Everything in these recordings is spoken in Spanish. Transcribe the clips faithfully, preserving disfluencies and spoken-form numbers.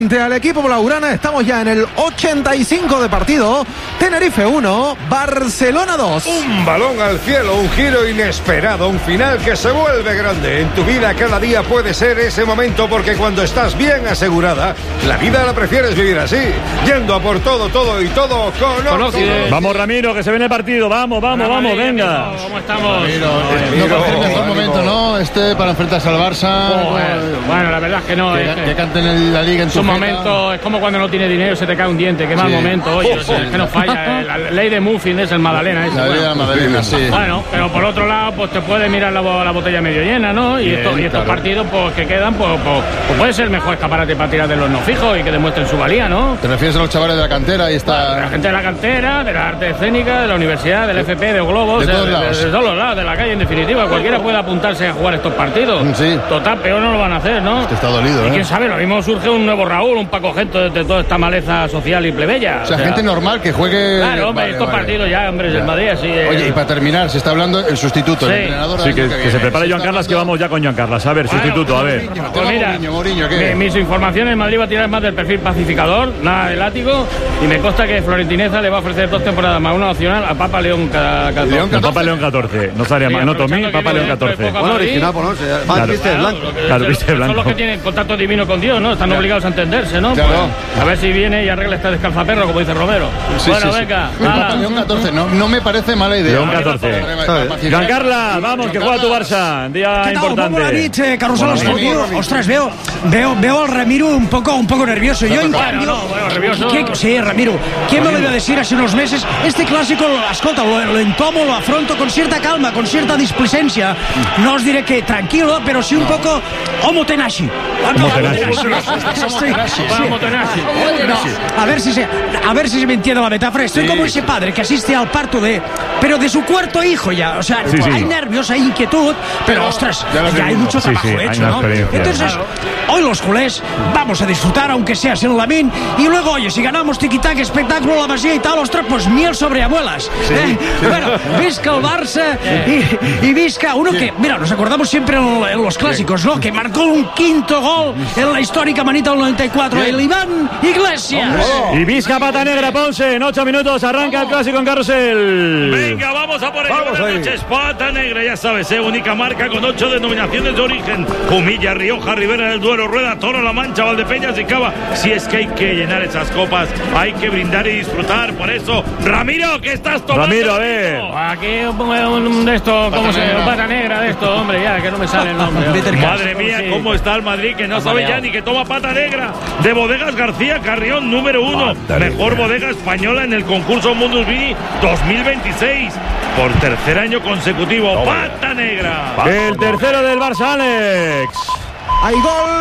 Al equipo blaugrana, estamos ya en el ochenta y cinco de partido. Tenerife uno, Barcelona dos. Un balón al cielo, un giro inesperado, un final que se vuelve grande. En tu vida cada día puede ser ese momento, porque cuando estás bien asegurada, la vida la prefieres vivir así, yendo a por todo, todo y todo con Occident. Vamos, Ramiro, que se viene el partido. Vamos, vamos, Hola, vamos, Madrid, venga. amigo, ¿cómo estamos? Ramiro, no parece el mejor momento, ¿no? Este para enfrentarse al Barça. Oh, eh, bueno, la verdad es que no. Que, es que, que canten en la liga en es tu un jeta. momento, es como cuando no tiene dinero, se te cae un diente, qué mal Sí. momento, oye, Oh, o sea, sí. es que no falla, la ley de Muffin es el Magdalena ese, La bueno. vida de Madalena, sí. Bueno, pero por otro lado, pues te puedes mirar la, la botella medio llena, ¿no? Y, Bien, estos, y estos claro. partidos pues que quedan, pues, pues, pues puede ser el mejor escaparate para tirar de los no fijos y que demuestren su valía, ¿no? Te refieres a los chavales de la cantera, ahí De está. la gente de la cantera, de la arte escénica, de la universidad, del F P, de Globos, de todos de, de, lados. de todos los lados, de la calle en definitiva. Cualquiera puede apuntarse a jugar estos partidos. Sí. Total, peor no lo van a hacer, ¿no? Está dolido, Y ¿eh? quién sabe, lo mismo surge un nuevo Raúl, un Paco Gento de, de toda esta maleza social y plebeya. O sea, gente normal que juegue. Claro, hombre, Vale, estos vale. partidos ya, hombre, es Ya. el Madrid así. eh. Oye, y para terminar, se está hablando el sustituto, Sí. el entrenador. Sí, del que, año que viene. se prepare Se Joan está Carlas, que hablando- vamos ya con Joan Carlas. A ver, Bueno, sustituto, a ver. Mourinho, Pues mira, Mourinho, Mourinho, ¿qué? mi- mis informaciones, Madrid va a tirar más del perfil pacificador, nada de látigo, y me consta que Florentineza le va a ofrecer dos temporadas más una opcional a Papa León cada León El Papa León catorce. No estaría Sí, mal. No, Tomí, aprovechando que Papa León viene dentro de catorce. poco a Bueno, Madrid. original, pues no, se- Claro. Van viste Claro, blanco. lo que- Claro, son- viste son blanco. los que tienen contacto divino con Dios, ¿no? Están obligados a entenderse, ¿no? Claro. Pues, a ver si viene y arregla esta descalzaperro, como dice Romero. Sí, bueno, sí, sí. venga. El Papa hala. León catorce, no, no me parece mala idea. León catorce. Joan Carlas, vamos, que juega tu Barça. Día Què tal? importante. Molt bona nit, eh, Carrusel Bona nit. Estudio. Ostras, veo, veo, veo al Ramiro un poco, un poco nervioso. Yo, en Bueno, cambio... no, bueno, nervioso. ¿Qué- sí, Ramiro. ¿Quién me lo iba a decir hace unos meses? Este clásico, escolta, lo, lo entomo, lo afronto con cierta calma, con cierta displicencia. No os diré que tranquilo, pero sí un poco homo tenaci. Homo tenaci. Estoy- sí. Vamos, Tenaci. No, a ver si se, a ver si se me entiende la metáfora. Estoy como ese padre que asiste al parto de, pero de su cuarto hijo ya. O sea, Sí, sí. hay nervios, hay inquietud, pero ostras, ya lo ya hay tenemos. mucho Sí, trabajo sí, hay hecho, una ¿no? experiencia. Entonces, hoy los culés vamos a disfrutar, aunque sea sin Lamin, y luego, oye, si ganamos tiquitac, espectáculo, la masía y tal, ostras, pues miel sobre abuelas. ¿eh? Bueno, visca el Barça y, y visca uno que, mira, nos acordamos siempre en, en los clásicos, ¿no? Que marcó un quinto gol en la histórica manita del noventa y cuatro, el Iván Iglesias. Y Vizca Pata Negra, Ponce. En ocho minutos arranca el clásico en Carrusel. Venga, vamos a por ello. Vamos Buenas ahí. noches, Pata Negra, ya sabes, ¿eh? Única marca con ocho denominaciones de origen. Jumilla, Rioja, Ribera del Duero, Rueda, Toro, La Mancha, Valdepeñas y Cava. Si es que hay que llenar esas copas, hay que brindar y disfrutar. Por eso, Ramiro, ¿qué estás tomando? Ramiro, a ver. Aquí pongo un, un de esto, ¿cómo se llama? Pata negra de esto, hombre, ya, que no me sale el nombre. hombre. Madre mía, Sí. cómo está el Madrid, que no Está sabe ya mareado. ni que toma Pata Negra. De Bodegas García Carrión, número uno. Pata Mejor Negra. bodega española en el concurso Mundus Vini dos mil veintiséis. Por tercer año consecutivo, Pata Negra. El tercero del Barça, Alex. Hay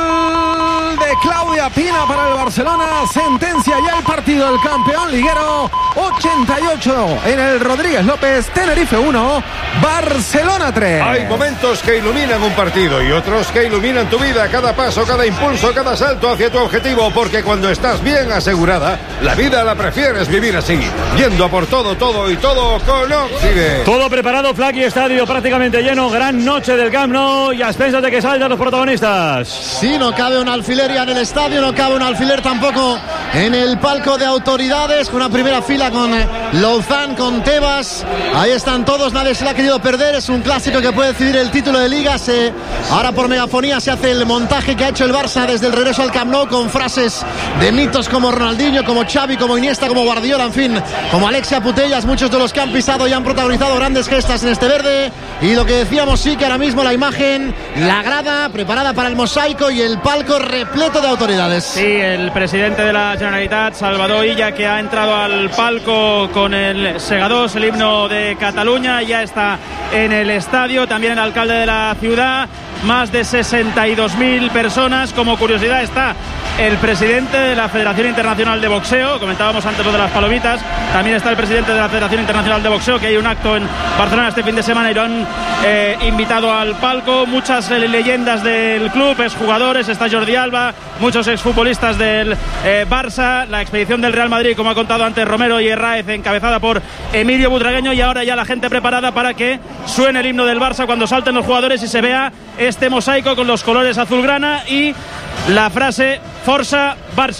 gol de Claudia Pina para el Barcelona. Sentencia ya el partido del campeón liguero. ochenta y ocho en el Rodríguez López. Tenerife uno, Barcelona tres. Hay momentos que iluminan un partido y otros que iluminan tu vida, cada paso, cada impulso, cada salto hacia tu objetivo, porque cuando estás bien asegurada, la vida la prefieres vivir así, yendo a por todo, todo y todo con Occident. Todo preparado, Flaky, estadio prácticamente lleno. Gran noche del Camp Nou y a expensas de que salgan los protagonistas. Sí, no cabe un alfiler ya en el estadio, no cabe un alfiler tampoco en el palco de autoridades, con una primera fila con eh, Louzán, con Tebas. Ahí están todos, nadie se la ha querido perder. Es un clásico que puede decidir el título de Liga. Se, ahora por megafonía se hace el montaje que ha hecho el Barça desde el regreso al Camp Nou, con frases de mitos como Ronaldinho, como Xavi, como Iniesta, como Guardiola, en fin, como Alexia Putellas, muchos de los que han pisado y han protagonizado grandes gestas en este verde. Y lo que decíamos, sí, que ahora mismo la imagen, la grada preparada para el mosaico y el palco repleto de autoridades. Sí, el presidente de la Generalitat, Salvador Illa, que ha entrado al palco con el segadors, el himno de Cataluña, ya está en el estadio, también el alcalde de la ciudad, más de sesenta y dos mil personas. Como curiosidad está el presidente de la Federación Internacional de Boxeo, comentábamos antes lo de las palomitas, también está el presidente de la Federación Internacional de Boxeo, que hay un acto en Barcelona este fin de semana y lo han eh, invitado al palco. Muchas eh, leyendas del club, exjugadores, está Jordi Alba, muchos exfutbolistas del eh, Barça, la expedición del Real Madrid, como ha contado antes Romero y Herráez, encabezada por Emilio Butragueño, y ahora ya la gente preparada para que suene el himno del Barça cuando salten los jugadores y se vea este mosaico con los colores azulgrana y la frase Força Barça.